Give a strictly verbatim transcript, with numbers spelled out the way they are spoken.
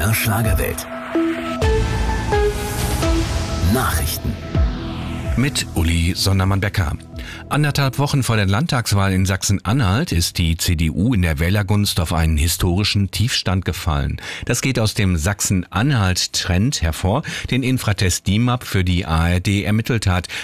der Schlagerwelt. Nachrichten mit Uli Sondermann-Becker. Anderthalb Wochen vor der Landtagswahl in Sachsen-Anhalt ist die C D U in der Wählergunst auf einen historischen Tiefstand gefallen. Das geht aus dem Sachsen-Anhalt-Trend hervor, den Infratest D I M A P für die A R D ermittelt hat.